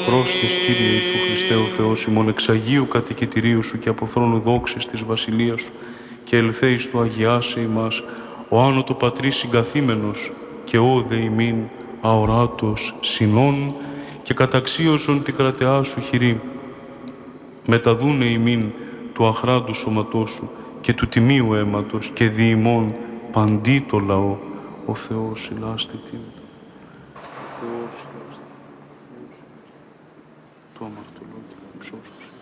πρόσχες, Κύριε Ιησού Χριστέ ο Θεός ημών, εξ Αγίου κατοικητηρίου Σου και από θρόνου δόξης της Βασιλείας Σου, και ελθέης του αγιάσε ημάς, ο άνω το Πατρί συγκαθήμενος, και όδε ημίν αοράτος συνών, και καταξίωσον τη κρατεά Σου χειρή. Μεταδούνε ημίν του αχράντου σώματός Σου και του τιμίου αίματος, και δι' ημών παντί το λαό, ο Θεός ηλάστε την. Το αμαρτωλό και να ψώσωση.